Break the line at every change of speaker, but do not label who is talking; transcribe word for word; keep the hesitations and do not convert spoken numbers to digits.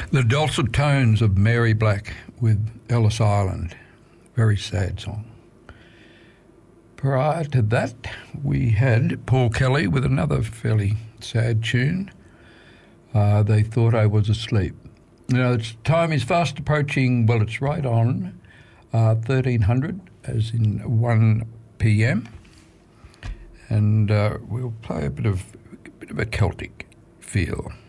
The dulcet tones of Mary Black with Ellis Island. Very sad song. Prior to that, we had Paul Kelly with another fairly sad tune. Uh, they thought I was asleep. Now, it's, time is fast approaching, well, it's right on uh, thirteen hundred, as in one p m. And uh, we'll play a bit of, a bit of a Celtic feel.